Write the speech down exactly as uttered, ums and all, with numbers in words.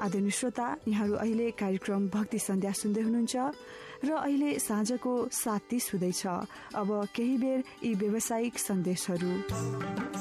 आदरणीय श्रोता, यहाँहरू अहिले कार्यक्रम भक्ति सन्ध्या सुन्दै हुनुहुन्छ र अहिले साँझको सात तीस हुँदैछ। अब केही बेर यी व्यावसायिक सन्देशहरू।